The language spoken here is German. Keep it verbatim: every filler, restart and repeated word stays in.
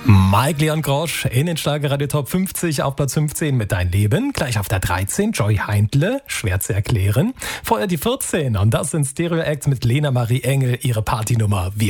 Mike Leon Grosch in den Schlagerradio Top fünfzig auf Platz fünfzehn mit Dein Leben. Gleich auf der dreizehn Joy Heindle, schwer zu erklären. Vorher die vierzehn und das sind Stereo Acts mit Lena Marie Engel, ihre Partynummer. Wir